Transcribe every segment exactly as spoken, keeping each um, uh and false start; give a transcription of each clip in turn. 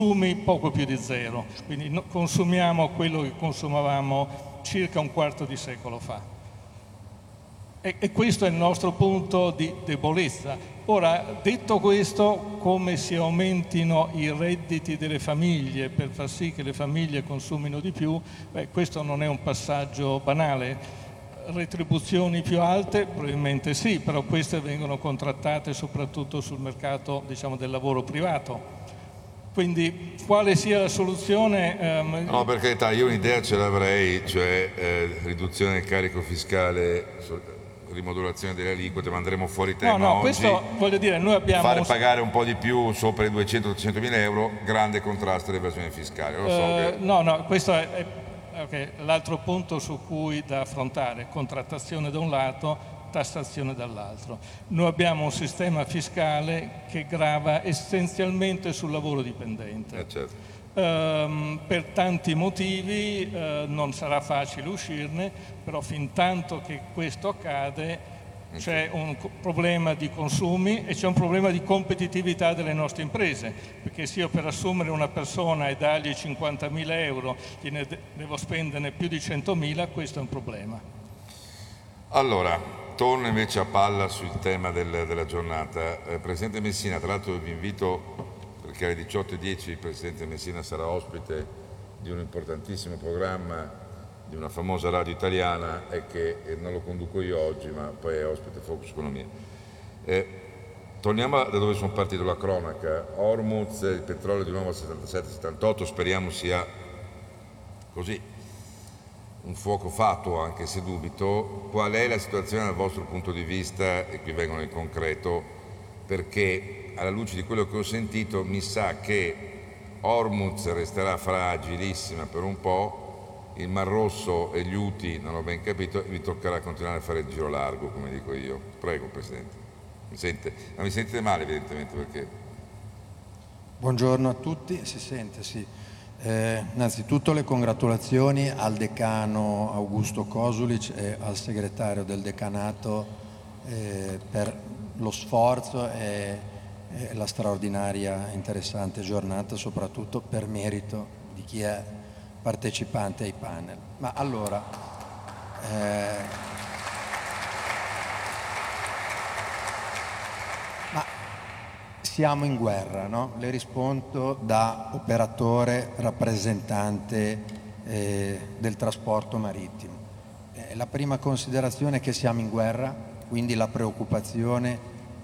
consumi poco più di zero, quindi no, consumiamo quello che consumavamo circa un quarto di secolo fa. E, e questo è il nostro punto di debolezza. Ora, detto questo, come si aumentino i redditi delle famiglie per far sì che le famiglie consumino di più, beh, questo non è un passaggio banale. Retribuzioni più alte? Probabilmente sì, però queste vengono contrattate soprattutto sul mercato, diciamo, del lavoro privato. Quindi quale sia la soluzione? Ehm... No, per carità, io un'idea ce l'avrei, cioè eh, riduzione del carico fiscale, rimodulazione delle aliquote, ma andremo fuori tema no, no, oggi. Questo voglio dire, noi abbiamo... Fare pagare un po' di più sopra i duecento trecento mila euro, grande contrasto all'evasione fiscale. Lo so eh, che... No, no, questo è, è okay, l'altro punto su cui da affrontare, contrattazione da un lato, tassazione dall'altro. Noi abbiamo un sistema fiscale che grava essenzialmente sul lavoro dipendente. Eh, certo. Um, per tanti motivi uh, non sarà facile uscirne, però fin tanto che questo accade c'è un problema di consumi e c'è un problema di competitività delle nostre imprese, perché se io per assumere una persona e dargli cinquantamila euro gliene devo spenderne più di centomila, questo è un problema. Allora, torno invece a palla sul tema del, della giornata. Eh, Presidente Messina, tra l'altro vi invito, perché alle diciotto e dieci il Presidente Messina sarà ospite di un importantissimo programma di una famosa radio italiana e che eh, non lo conduco io oggi, ma poi è ospite Focus Economia. Eh, torniamo da dove sono partito, la cronaca. Hormuz, il petrolio di nuovo a settantasette settantotto, speriamo sia così un fuoco fatuo, anche se dubito. Qual è la situazione dal vostro punto di vista, e qui vengo nel concreto, perché alla luce di quello che ho sentito mi sa che Hormuz resterà fragilissima per un po', il Mar Rosso e gli Houthi non ho ben capito, e vi toccherà continuare a fare il giro largo, come dico io. Prego, Presidente. Mi sente? Ma mi sentite male, evidentemente, perché... Buongiorno a tutti, si sente, sì. Eh, innanzitutto le congratulazioni al decano Augusto Kosulic e al segretario del decanato eh, per lo sforzo e, e la straordinaria interessante giornata, soprattutto per merito di chi è partecipante ai panel. Ma allora, eh, ma siamo in guerra, no? Le rispondo da operatore rappresentante eh, del trasporto marittimo. Eh, la prima considerazione è che siamo in guerra, quindi la preoccupazione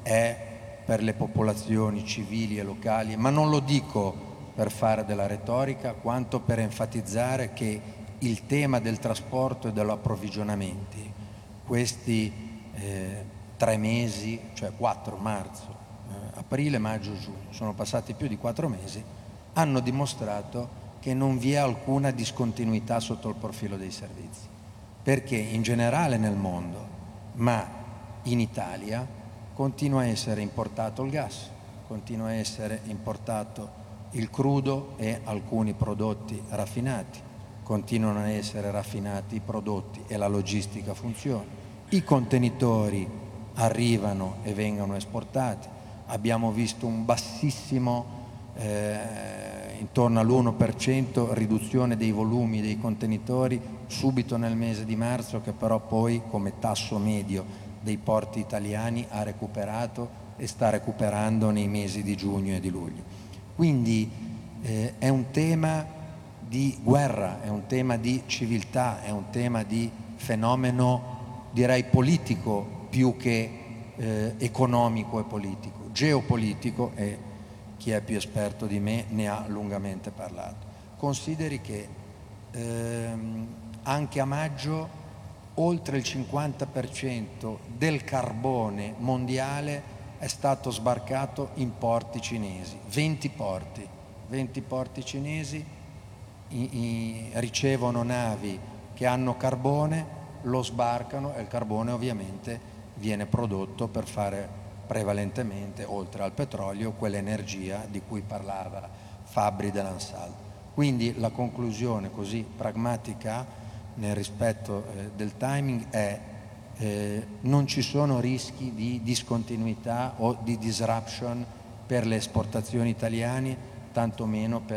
è per le popolazioni civili e locali, ma non lo dico per fare della retorica, quanto per enfatizzare che il tema del trasporto e dell'approvvigionamento, questi eh, tre mesi, cioè quattro marzo, eh, aprile, maggio, giugno, sono passati più di quattro mesi, hanno dimostrato che non vi è alcuna discontinuità sotto il profilo dei servizi, perché in generale nel mondo, ma in Italia, continua a essere importato il gas, continua a essere importato il crudo e alcuni prodotti raffinati, continuano a essere raffinati i prodotti e la logistica funziona, i contenitori arrivano e vengono esportati, abbiamo visto un bassissimo, eh, intorno all'uno per cento riduzione dei volumi dei contenitori subito nel mese di marzo, che però poi come tasso medio dei porti italiani ha recuperato e sta recuperando nei mesi di giugno e di luglio. Quindi eh, è un tema di guerra, è un tema di civiltà, è un tema di fenomeno, direi, politico più che eh, economico e politico, geopolitico, e chi è più esperto di me ne ha lungamente parlato. Consideri che ehm, anche a maggio oltre il cinquanta per cento del carbone mondiale è stato sbarcato in porti cinesi, venti porti, venti porti cinesi i, i, ricevono navi che hanno carbone, lo sbarcano e il carbone ovviamente viene prodotto per fare prevalentemente, oltre al petrolio, quell'energia di cui parlava Fabri dell'Ansaldo. Quindi la conclusione così pragmatica nel rispetto eh, del timing è Eh, non ci sono rischi di discontinuità o di disruption per le esportazioni italiane, tantomeno per